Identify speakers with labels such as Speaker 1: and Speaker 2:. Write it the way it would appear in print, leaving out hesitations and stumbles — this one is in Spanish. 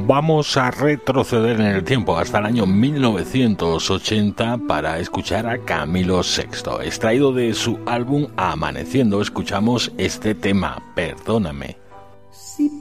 Speaker 1: Vamos a retroceder en el tiempo hasta el año 1980 para escuchar a Camilo VI. Extraído de su álbum Amaneciendo, escuchamos este tema, Perdóname.
Speaker 2: Sí.